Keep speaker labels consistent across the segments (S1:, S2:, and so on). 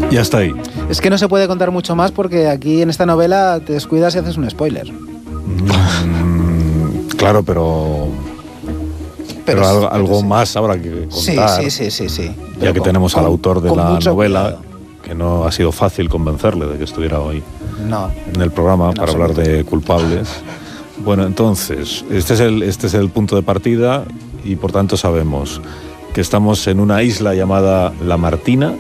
S1: Y hasta ahí.
S2: Es que no se puede contar mucho más porque aquí en esta novela te descuidas y haces un spoiler.
S1: Claro, pero algo más habrá que contar.
S2: Sí.
S1: Ya que tenemos al autor de la novela,
S2: cuidado.
S1: que no ha sido fácil convencerle de que estuviera hoy en el programa para hablar de culpables. Bueno, entonces, este es el punto de partida y por tanto sabemos que estamos en una isla llamada La Martina.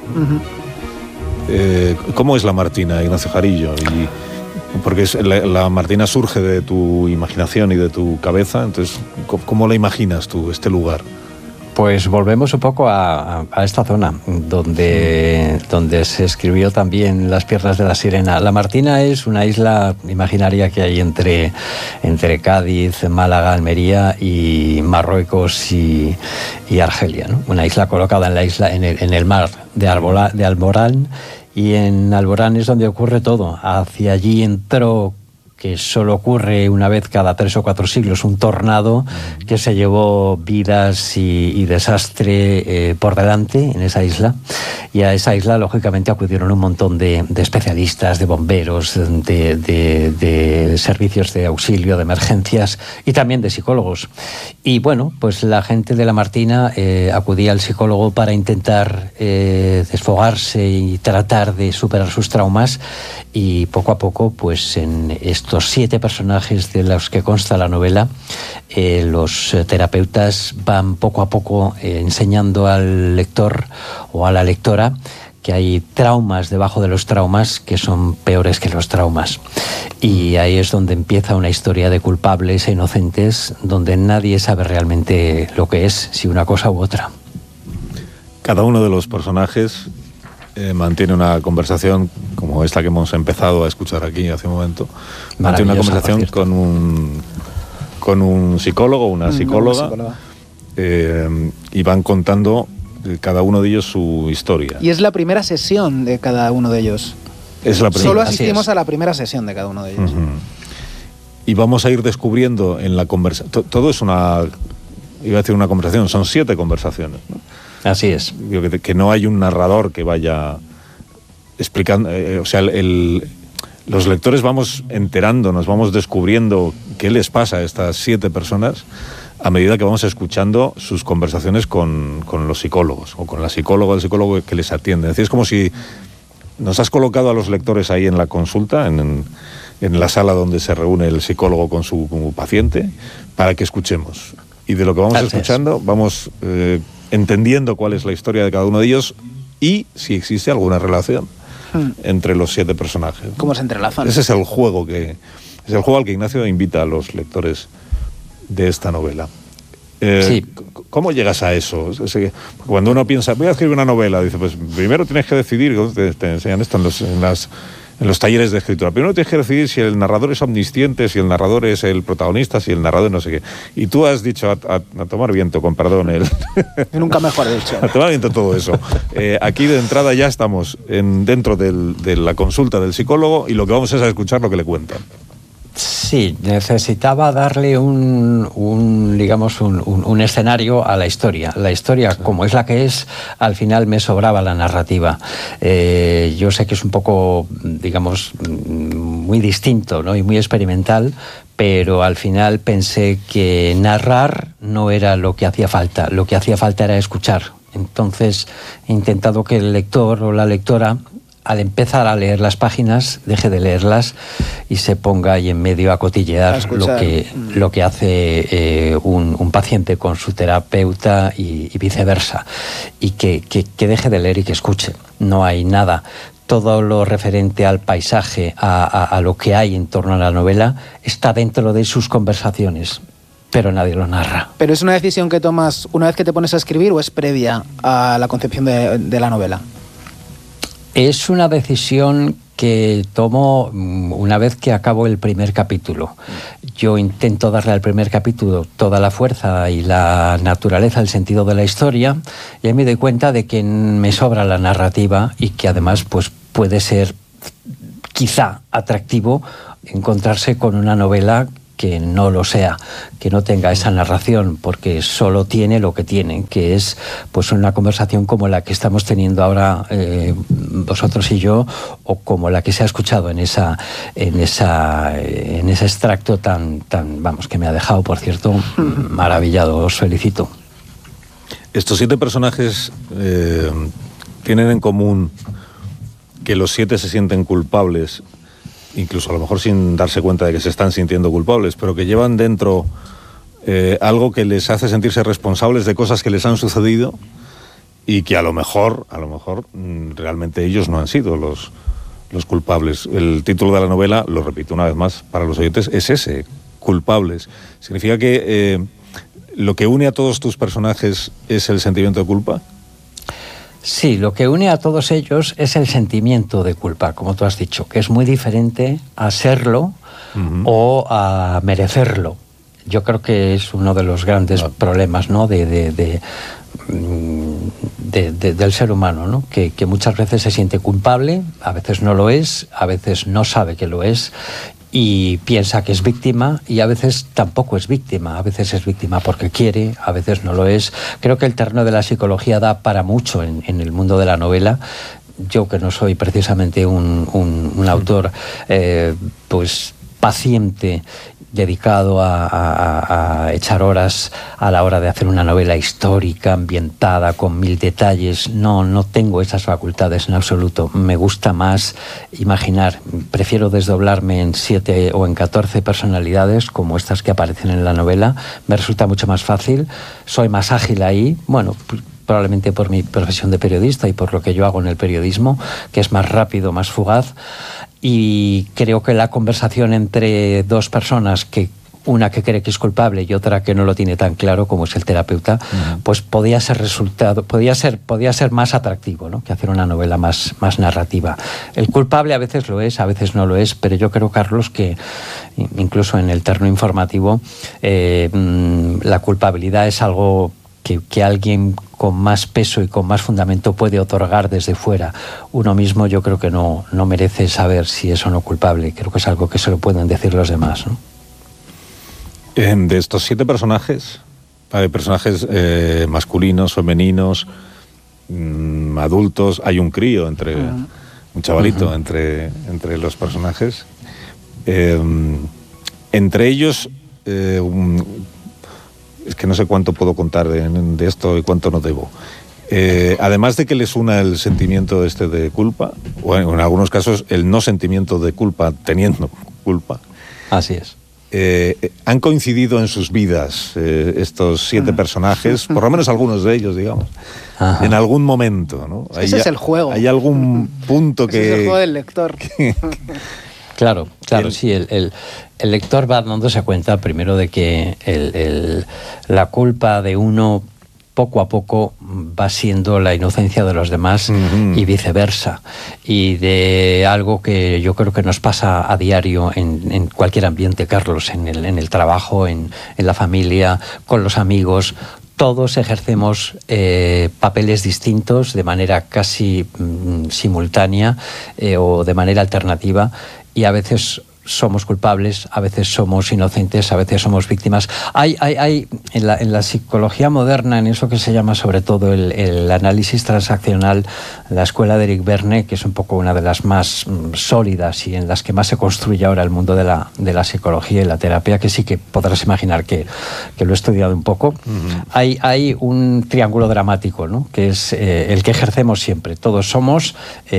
S1: ¿Cómo es La Martina, Ignacio Jarillo? Porque la Martina surge de tu imaginación y de tu cabeza, entonces, ¿cómo la imaginas tú, este lugar?
S3: Pues volvemos un poco a esta zona donde se escribió también Las piernas de la sirena. La Martina es una isla imaginaria que hay entre Cádiz, Málaga, Almería y Marruecos y Argelia, ¿no? Una isla colocada en el mar de Alborán, y en Alborán es donde ocurre todo. Hacia allí entró, que solo ocurre una vez cada 3 o 4 siglos, un tornado que se llevó vidas y desastre por delante en esa isla. Y a esa isla, lógicamente, acudieron un montón de especialistas, de bomberos, de servicios de auxilio, de emergencias y también de psicólogos. Y bueno, pues la gente de La Martina acudía al psicólogo para intentar desfogarse y tratar de superar sus traumas, y poco a poco, pues en estos 7 personajes de los que consta la novela, los terapeutas van poco a poco enseñando al lector o a la lectora que hay traumas debajo de los traumas que son peores que los traumas. Y ahí es donde empieza una historia de culpables e inocentes, donde nadie sabe realmente lo que es, si una cosa u otra.
S1: Cada uno de los personajes mantiene una conversación como esta que hemos empezado a escuchar aquí hace un momento. Mantiene una conversación con un psicólogo, una psicóloga. Y van contando cada uno de ellos su historia.
S2: Y es la primera sesión de cada uno de ellos. Solo asistimos a la primera sesión de cada uno de ellos.
S1: Y vamos a ir descubriendo en la conversación. Todo es iba a decir una conversación, son 7 conversaciones, ¿no?
S3: Así es.
S1: Que no hay un narrador que vaya explicando, los lectores vamos enterándonos, vamos descubriendo qué les pasa a estas 7 personas a medida que vamos escuchando sus conversaciones con los psicólogos o con la psicóloga o el psicólogo que les atiende. Es decir, es como si nos has colocado a los lectores ahí en la consulta, en la sala donde se reúne el psicólogo con su paciente, para que escuchemos. Y de lo que vamos escuchando, vamos entendiendo cuál es la historia de cada uno de ellos y si existe alguna relación entre los 7 personajes.
S2: ¿Cómo se entrelazan?
S1: Ese es el juego al que Ignacio invita a los lectores de esta novela.
S3: Sí.
S1: ¿Cómo llegas a eso? Cuando uno piensa, voy a escribir una novela, dice, pues primero tienes que decidir, te enseñan esto en los talleres de escritura. Primero tienes que decidir si el narrador es omnisciente, si el narrador es el protagonista, si el narrador no sé qué. Y tú has dicho a tomar viento, con perdón.
S2: Nunca mejor dicho.
S1: A tomar viento todo eso. Aquí de entrada ya estamos dentro de la consulta del psicólogo y lo que vamos es a escuchar lo que le cuentan.
S3: Sí, necesitaba darle un escenario a la historia. La historia, como es la que es, al final me sobraba la narrativa. Yo sé que es un poco, digamos, muy distinto, ¿no? Y muy experimental, pero al final pensé que narrar no era lo que hacía falta. Lo que hacía falta era escuchar. Entonces he intentado que el lector o la lectora, al empezar a leer las páginas, deje de leerlas y se ponga ahí en medio a cotillear lo que hace un paciente con su terapeuta y viceversa, y que deje de leer y que escuche. No hay nada. Todo lo referente al paisaje, a lo que hay en torno a la novela, está dentro de sus conversaciones, pero nadie lo narra.
S2: ¿Pero es una decisión que tomas una vez que te pones a escribir o es previa a la concepción de la novela?
S3: Es una decisión que tomo una vez que acabo el primer capítulo. Yo intento darle al primer capítulo toda la fuerza y la naturaleza, el sentido de la historia, y ahí me doy cuenta de que me sobra la narrativa y que además pues puede ser quizá atractivo encontrarse con una novela que no lo sea, que no tenga esa narración, porque solo tiene lo que tiene, que es pues una conversación como la que estamos teniendo ahora vosotros y yo, o como la que se ha escuchado en ese extracto tan, vamos, que me ha dejado, por cierto, maravillado. Os felicito.
S1: Estos 7 personajes tienen en común que los 7 se sienten culpables, incluso a lo mejor sin darse cuenta de que se están sintiendo culpables, pero que llevan dentro algo que les hace sentirse responsables de cosas que les han sucedido y que a lo mejor realmente ellos no han sido los culpables. El título de la novela, lo repito una vez más para los oyentes, es ese, culpables. Significa que lo que une a todos tus personajes es el sentimiento de culpa.
S3: Sí, lo que une a todos ellos es el sentimiento de culpa, como tú has dicho, que es muy diferente a serlo o a merecerlo. Yo creo que es uno de los grandes problemas, ¿no?, del ser humano, ¿no? Que muchas veces se siente culpable, a veces no lo es, a veces no sabe que lo es y piensa que es víctima, y a veces tampoco es víctima, a veces es víctima porque quiere, a veces no lo es. Creo que el terreno de la psicología da para mucho en el mundo de la novela. Yo, que no soy precisamente un autor pues paciente, dedicado a echar horas a la hora de hacer una novela histórica, ambientada, con 1000 detalles. No tengo esas facultades en absoluto. Me gusta más imaginar. Prefiero desdoblarme en 7 o en 14 personalidades, como estas que aparecen en la novela. Me resulta mucho más fácil. Soy más ágil ahí. Bueno, probablemente por mi profesión de periodista y por lo que yo hago en el periodismo, que es más rápido, más fugaz. Y creo que la conversación entre dos personas, que una que cree que es culpable y otra que no lo tiene tan claro, como es el terapeuta, pues podía ser más atractivo, ¿no?, que hacer una novela más narrativa. El culpable a veces lo es, a veces no lo es, pero yo creo, Carlos, que incluso en el terreno informativo la culpabilidad es algo que alguien con más peso y con más fundamento puede otorgar desde fuera. Uno mismo, yo creo que no merece saber si es o no culpable. Creo que es algo que se lo pueden decir los demás, ¿no?
S1: De estos 7 personajes, hay personajes masculinos, femeninos, adultos, hay un crío un chavalito entre los personajes. Entre ellos, es que no sé cuánto puedo contar de esto y cuánto no debo. Además de que les una el sentimiento de culpa, o en algunos casos el no sentimiento de culpa teniendo culpa.
S3: Así es.
S1: Han coincidido en sus vidas estos 7 personajes, por lo menos algunos de ellos, digamos, en algún momento, ¿no?
S2: Ese es el juego.
S1: Hay algún punto que...
S2: Ese es el juego del lector.
S3: Claro, sí, el lector va dándose cuenta primero de que la culpa de uno poco a poco va siendo la inocencia de los demás y viceversa, y de algo que yo creo que nos pasa a diario en cualquier ambiente, Carlos, en el trabajo, en la familia, con los amigos. Todos ejercemos papeles distintos de manera casi simultánea o de manera alternativa, y a veces somos culpables, a veces somos inocentes, a veces somos víctimas. Hay en la psicología moderna, en eso que se llama sobre todo el análisis transaccional, la escuela de Eric Berne, que es un poco una de las más sólidas y en las que más se construye ahora el mundo de la psicología y la terapia, que sí que podrás imaginar que lo he estudiado un poco. Hay un triángulo dramático, ¿no?, que es el que ejercemos siempre. Todos somos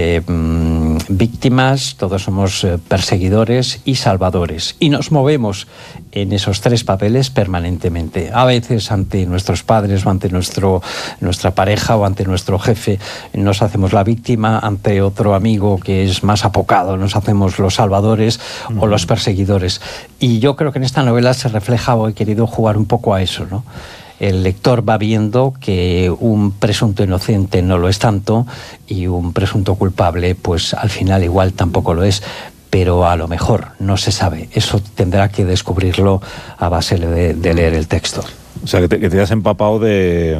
S3: víctimas, todos somos perseguidores y salvadores, y nos movemos en esos 3 papeles permanentemente. A veces ante nuestros padres o ante nuestra pareja o ante nuestro jefe nos hacemos la víctima, ante otro amigo que es más apocado nos hacemos los salvadores o los perseguidores. Y yo creo que en esta novela se refleja, o he querido jugar un poco a eso, ¿no? El lector va viendo que un presunto inocente no lo es tanto y un presunto culpable, pues al final igual tampoco lo es. Pero a lo mejor no se sabe. Eso tendrá que descubrirlo a base de leer el texto.
S1: O sea, que te has empapado de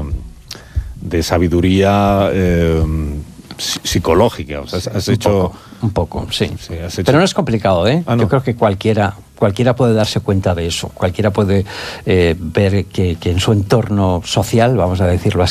S1: sabiduría psicológica. O sea, has hecho...
S3: Un poco, sí. Pero no es complicado, ¿eh?
S1: ¿No?
S3: Yo creo que cualquiera puede darse cuenta de eso. Cualquiera puede ver que en su entorno social, vamos a decirlo así,